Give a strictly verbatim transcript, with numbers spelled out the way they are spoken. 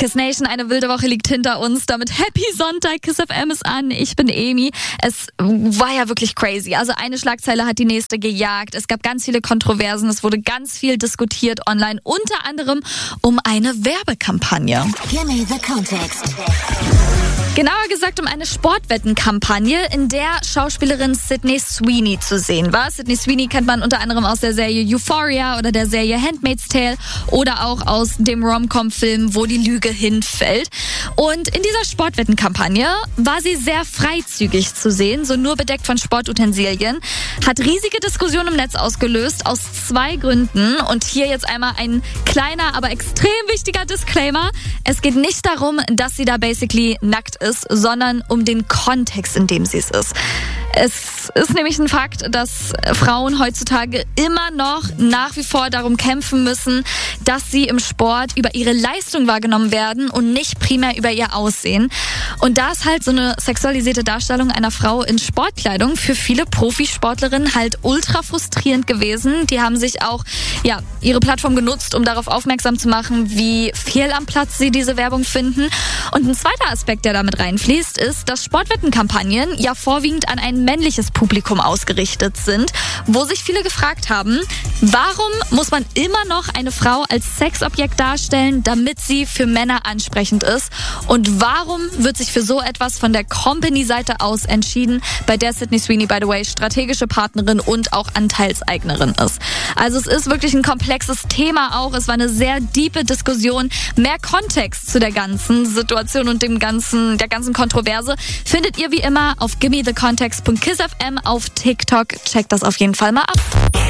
Kiss Nation, eine wilde Woche liegt hinter uns. Damit Happy Sonntag, Kiss F M ist an. Ich bin Emi. Es war ja wirklich crazy. Also eine Schlagzeile hat die nächste gejagt. Es gab ganz viele Kontroversen. Es wurde ganz viel diskutiert online. Unter anderem um eine Werbekampagne. Give me the context. Genauer gesagt um eine Sportwettenkampagne, in der Schauspielerin Sydney Sweeney zu sehen war. Sydney Sweeney kennt man unter anderem aus der Serie Euphoria oder der Serie Handmaid's Tale oder auch aus dem Rom-Com-Film Wo die Lüge hinfällt. Und in dieser Sportwettenkampagne war sie sehr freizügig zu sehen, so nur bedeckt von Sportutensilien. Hat riesige Diskussionen im Netz ausgelöst, aus zwei Gründen. Und hier jetzt einmal ein kleiner, aber extrem wichtiger Disclaimer. Es geht nicht darum, dass sie da basically nackt ist, sondern um den Kontext, in dem sie es ist. Es ist nämlich ein Fakt, dass Frauen heutzutage immer noch nach wie vor darum kämpfen müssen, dass sie im Sport über ihre Leistung wahrgenommen werden und nicht primär über ihr Aussehen. Und da ist halt so eine sexualisierte Darstellung einer Frau in Sportkleidung für viele Profisportlerinnen halt ultra frustrierend gewesen. Die haben sich auch ja ihre Plattform genutzt, um darauf aufmerksam zu machen, wie fehl am Platz sie diese Werbung finden. Und ein zweiter Aspekt, der damit reinfließt, ist, dass Sportwettenkampagnen ja vorwiegend an ein männliches Publikum ausgerichtet sind, wo sich viele gefragt haben, warum muss man immer noch eine Frau als Sexobjekt darstellen, damit sie für Männer ansprechend ist? Und warum wird sich für so etwas von der Company-Seite aus entschieden, bei der Sydney Sweeney, by the way, strategische Partnerin und auch Anteilseignerin ist? Also es ist wirklich ein komplexes Thema auch. Es war eine sehr diepe Diskussion. Mehr Kontext zu der ganzen Situation und dem ganzen, der ganzen Kontroverse findet ihr wie immer auf gimme the context punkt kiss f m auf TikTok. Checkt das auf jeden Fall mal ab.